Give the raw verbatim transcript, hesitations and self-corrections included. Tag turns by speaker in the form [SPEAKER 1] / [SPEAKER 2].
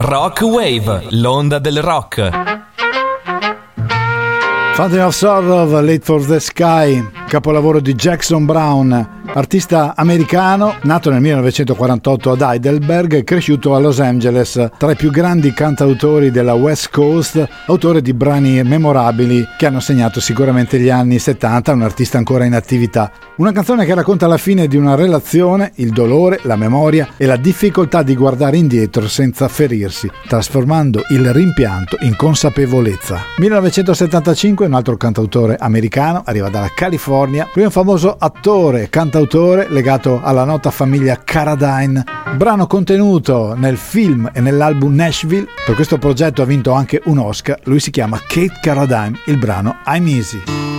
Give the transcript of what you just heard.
[SPEAKER 1] Rock Wave, l'onda del rock.
[SPEAKER 2] Fountain of Sorrow, Late for the Sky, capolavoro di Jackson Browne, artista americano, nato nel millenovecentoquarantotto ad Heidelberg e cresciuto a Los Angeles, tra i più grandi cantautori della West Coast, autore di brani memorabili che hanno segnato sicuramente gli anni settanta, un artista ancora in attività. Una canzone che racconta la fine di una relazione, il dolore, la memoria e la difficoltà di guardare indietro senza ferirsi, trasformando il rimpianto in consapevolezza. millenovecentosettantacinque, un altro cantautore americano, arriva dalla California, lui è un famoso attore, cantautore legato alla nota famiglia Carradine, brano contenuto nel film e nell'album Nashville. Per questo progetto ha vinto anche un Oscar, lui si chiama Kate Carradine, il brano I'm Easy.